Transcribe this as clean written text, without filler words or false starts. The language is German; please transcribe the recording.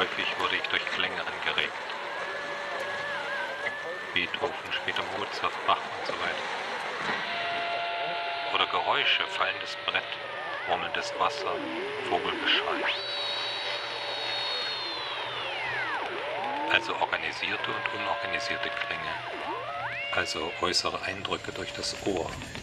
Häufig wurde ich durch Klänge angeregt. Beethoven, später Mozart, Bach und so weiter. Oder Geräusche, fallendes Brett, murmelndes Wasser, Vogelgeschrei. Also organisierte und unorganisierte Klänge. Also äußere Eindrücke durch das Ohr.